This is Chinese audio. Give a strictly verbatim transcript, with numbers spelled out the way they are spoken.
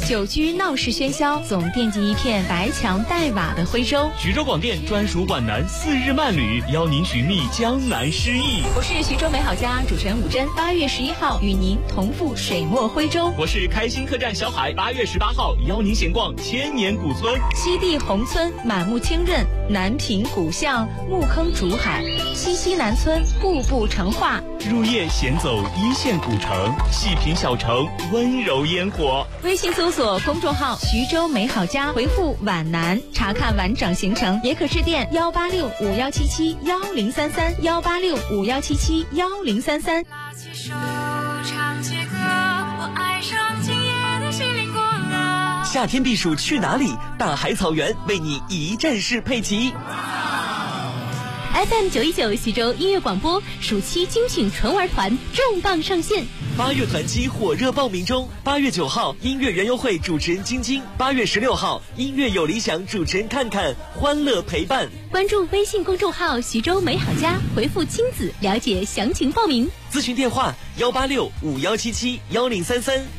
久居闹市喧嚣，总惦记一片白墙黛瓦的徽州。 徐州广电专属皖南四日慢旅，邀您寻觅江南诗意。 我是徐州美好家主持人武珍，八月十一号与您同赴水墨徽州。 我是开心客栈小海，八月十八号邀您闲逛千年古村。 西递宏村满目清润，南平古巷木坑竹海，西溪南村步步成画。 入夜闲走一线古城，细品小城温柔烟火。 微信搜索公众号徐州美好家，回复皖南查看完整行程，也可致电幺八六五幺七七幺零三三幺八六五幺七七幺零三三。 拉起手唱起歌，我爱上今夜的心灵过了。 夏天避暑去哪里？大海草原为你一站式配齐。 F M 九一九徐州音乐广播暑期精品纯玩团重磅上线， 八月团期火热报名中。八月九号，音乐园游会主持人晶晶；八月十六号，音乐有理想主持人看看，欢乐陪伴。 关注微信公众号徐州美好家，回复亲子了解详情报名。 咨询电话幺八六五幺七七幺零三三